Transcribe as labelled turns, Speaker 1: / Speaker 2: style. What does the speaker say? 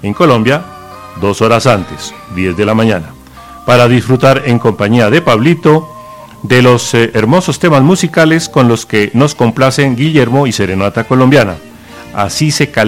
Speaker 1: En Colombia, 2 horas antes, 10 de la mañana, para disfrutar en compañía de Pablito de los hermosos temas musicales con los que nos complacen Guillermo y Serenata Colombiana. Así se calienta